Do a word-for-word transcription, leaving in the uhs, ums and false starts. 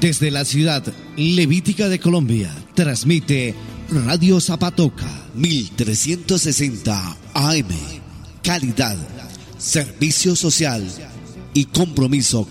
Desde la ciudad levítica de Colombia, transmite Radio Zapatoca mil trescientos sesenta A M. Calidad, servicio social y compromiso